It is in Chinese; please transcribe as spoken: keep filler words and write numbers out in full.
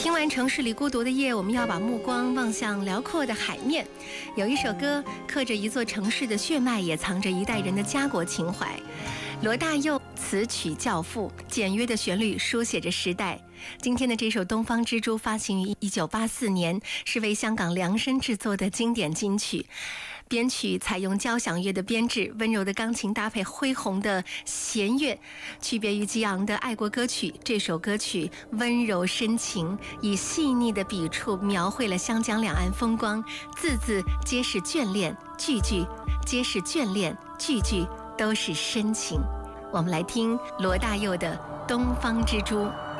听完城市里孤独的夜，我们要把目光望向辽阔的海面。有一首歌刻着一座城市的血脉，也藏着一代人的家国情怀。罗大佑词曲教父，简约的旋律书写着时代。今天的这首《东方之珠》发行于一九八四年，是为香港量身制作的经典金曲。编曲采用交响乐的编制，温柔的钢琴搭配恢宏的弦乐，区别于激昂的爱国歌曲。这首歌曲温柔深情，以细腻的笔触描绘了湘江两岸风光，字字皆是眷恋，句句皆是眷恋，句句都是深情。我们来听罗大佑的《东方之珠》。